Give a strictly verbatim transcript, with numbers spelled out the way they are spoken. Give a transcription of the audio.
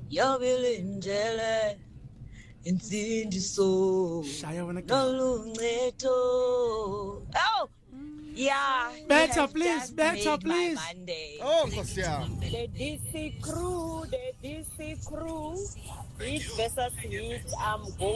Yobilindele insindiso Shaya wena ke. noluncedo. Oh, yeah. you Better, have please, just better, made my please. Monday. Oh, Nkosi yami. The D C crew, the D C crew, hit versus hit. I'm going.